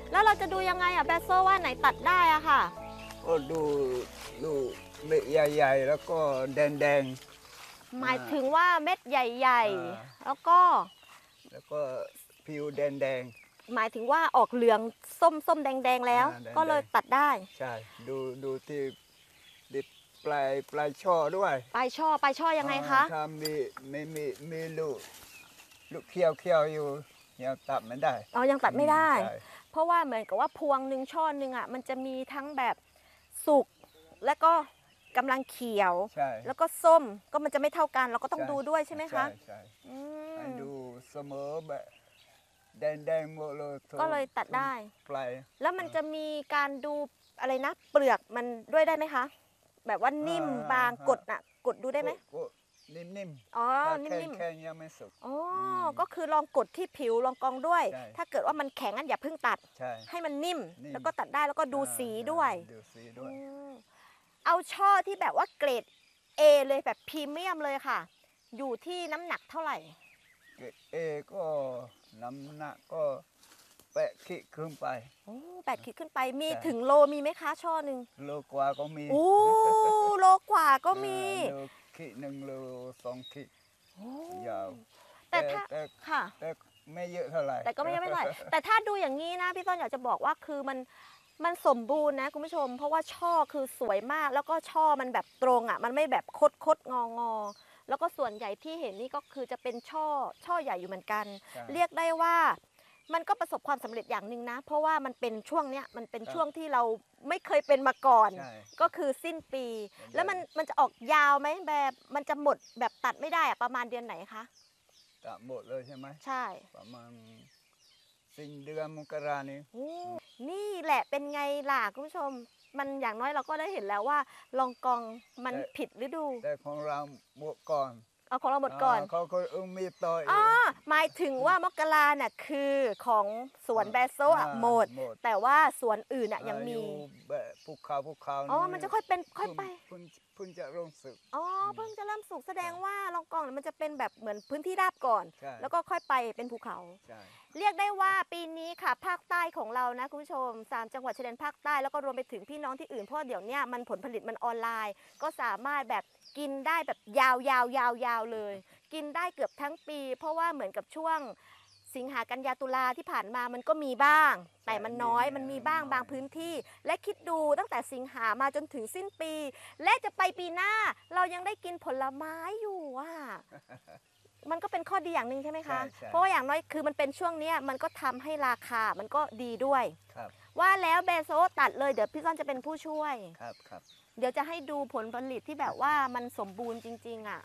แล้วเราจะดูยังไงอ่ะแบโซว่าไหนตัดได้อ่ะค่ะก็ดูเม็ดใหญ่ๆแล้วก็แดงหมายถึงว่าเม็ดใหญ่ๆแล้วก็ผิวแดงหมายถึงว่าออกเหลืองส้มแดงแล้วก็เลยตัดได้ใช่ดูที่ดิดปลายช่อด้วยปลายช่อยังไงคะถ้ามีลูกเขียวอยู่ยังตัดไม่ได้ยังตัดไม่ได้เพราะว่าเหมือนกับว่าพวงหนึ่งช่อหนึ่งอ่ะมันจะมีทั้งแบบสุกแล้วก็กำลังเขียวแล้วก็ส้มก็มันจะไม่เท่ากันเราก็ต้องดูด้วยใช่ไหมคะใช่ให้ดูเสมอแบบแดงหมดเลยก็เลยตัดได้ปลายแล้วมันจะมีการดูอะไรนะเปลือกมันด้วยได้ไหมคะแบบว่านิ่มบางกดดูได้ไหมนิ่มอ๋อนิ่มแค่ยังไม่สุกอ๋อก็คือลองกดที่ผิวลองกองด้วยถ้าเกิดว่ามันแข็งงั้นอย่าเพิ่งตัดให้มันนิ่มแล้วก็ตัดได้แล้วก็ดูสีด้วยเอาช่อที่แบบว่าเกรด A เลยแบบพรีเมียมเลยค่ะอยู่ที่น้ำหนักเท่าไหร่เกรด A ก็น้ำหนักก็8 ขีดขึ้นไป 8 ขีดขึ้นไปมีถึงโลมีไหมคะช่อหนึ่งโลกว่าก็มีโลกว่าก็มีขีด1 โล 2 ขีดยาวแต่ถ้าค่ะแต่ไม่เยอะเท่าไหร่แต่ก็ไม่เท่าไหร่แต่ถ้าดูอย่างนี้นะพี่ต้นอยากจะบอกว่าคือมันสมบูรณ์นะคุณผู้ชมเพราะว่าช่อคือสวยมากแล้วก็ช่อมันแบบตรงอ่ะมันไม่แบบคดงอแล้วก็ส่วนใหญ่ที่เห็นนี่ก็คือจะเป็นช่อใหญ่อยู่เหมือนกันเรียกได้ว่ามันก็ประสบความสำเร็จอย่างหนึ่งนะเพราะว่ามันเป็นช่วงเนี้ยมันเป็นช่วงที่เราไม่เคยเป็นมาก่อนก็คือสิ้นปีแล้วมันจะออกยาวไหมแบบมันจะหมดแบบตัดไม่ได้อะประมาณเดือนไหนคะตัดหมดเลยใช่ไหมใช่ประมาณสิ้นเดือนมกรานี้นี่แหละเป็นไงล่ะคุณผู้ชมมันอย่างน้อยเราก็ได้เห็นแล้วว่าลองกองมันผิดฤดูแต่ของเราหมดก่อนเอาของเราหมดก่อนเขามีต่ออีกหมายถึงว่ามกราเนี่ยคือของสวนแบโซอ่ะหมดแต่ว่าสวนอื่นอ่ะยังมีภูเขามันจะค่อยไปเพิ่งจะเริ่มสุกเพิ่งจะเริ่มสุกแสดงว่าลองกองมันจะเป็นแบบเหมือนพื้นที่ราบก่อนแล้วก็ค่อยไปเป็นภูเขาเรียกได้ว่าปีนี้ค่ะภาคใต้ของเรานะคุณผู้ชม3 จังหวัดชายแดนภาคใต้แล้วก็รวมไปถึงพี่น้องที่อื่นเพราะเดี๋ยวนี้มันผลผลิตมันออนไลน์ก็สามารถแบบกินได้แบบยาวเลยกินได้เกือบทั้งปีเพราะว่าเหมือนกับช่วงสิงหากันยาตุลาที่ผ่านมามันก็มีบ้างแต่มันน้อยมันมีบ้างบางพื้นที่และคิดดูตั้งแต่สิงหามาจนถึงสิ้นปีและจะไปปีหน้าเรายังได้กินผลไม้อยู่มันก็เป็นข้อดีอย่างหนึ่งใช่ไหมคะเพราะว่าอย่างน้อยคือมันเป็นช่วงนี้มันก็ทำให้ราคามันก็ดีด้วยว่าแล้วเบโซตัดเลยเดี๋ยวพี่ซ่อนจะเป็นผู้ช่วยครับเดี๋ยวจะให้ดูผลผลิตที่แบบว่ามันสมบูรณ์จริงๆ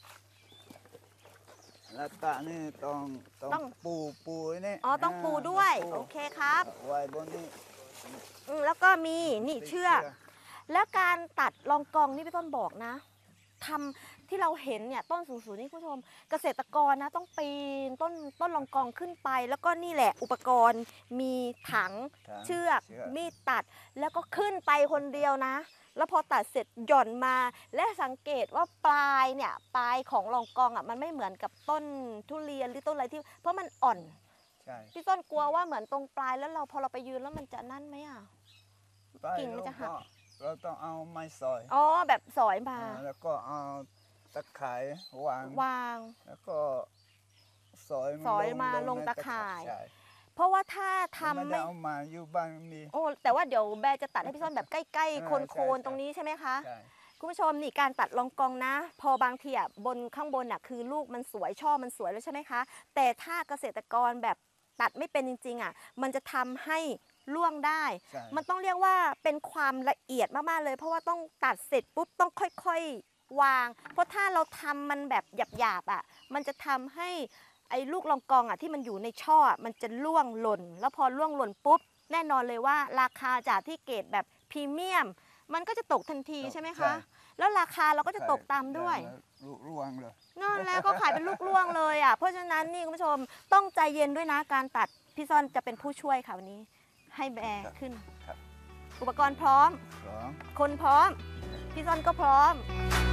แล้วตานี่ต้องปูนี่ต้องปูด้วยโอเคครับไว้บนนี้แล้วก็มีนี่เชือกแล้วการตัดลองกองนี่พี่ต้นบอกนะทำที่เราเห็นเนี่ยต้นสูงๆนี่คุณผู้ชมเกษตรกรนะต้องปีนต้นลองกองขึ้นไปแล้วก็นี่แหละอุปกรณ์มีถังเชือกมีดตัดแล้วก็ขึ้นไปคนเดียวนะแล้วพอตัดเสร็จหย่อนมาและสังเกตว่าปลายของลองกองมันไม่เหมือนกับต้นทุเรียนหรือต้นอะไรที่เพราะมันอ่อนพี่ต้นกลัวว่าเหมือนตรงปลายแล้วพอเราไปยืนแล้วมันจะนั่นไหมกิ่งมันจะหักเราต้องเอาไม้สอยแบบสอยมาแล้วก็เอาตะข่ายวางแล้วก็สอยมาลงตะข่ายเพราะว่าถ้าทำไม่เอามาอยู่บ้านมีแต่ว่าเดี๋ยวแบร์จะตัดให้พี่ส้นแบบใกล้ๆโคนตรงนี้ใช่ไหมคะคุณผู้ชมนี่การตัดลองกองนะพอบางทีข้างบนคือลูกมันสวยช่อมันสวยแล้วใช่ไหมคะแต่ถ้าเกษตรกรแบบตัดไม่เป็นจริงๆมันจะทำให้ล่วงได้มันต้องเรียกว่าเป็นความละเอียดมากๆเลยเพราะว่าต้องตัดเสร็จปุ๊บต้องค่อยๆวางเพราะถ้าเราทำมันแบบหยาบๆมันจะทำให้ไอ้ลูกลองกองที่มันอยู่ในช่อมันจะร่วงหล่นแล้วพอร่วงหล่นปุ๊บแน่นอนเลยว่าราคาจากที่เกรดแบบพรีเมียมมันก็จะตกทันทีใช่ไหมคะแล้วราคาเราก็จะตกตามด้วยร่วงเลยนั่นแล้วก็ขายเป็นลูกร่วงเลยเพราะฉะนั้นนี่คุณผู้ชมต้องใจเย็นด้วยนะการตัดพี่ซ่อนจะเป็นผู้ช่วยค่ะวันนี้ให้แบร์ขึ้นอุปกรณ์พร้อมคนพร้อมพี่ซ่อนก็พร้อม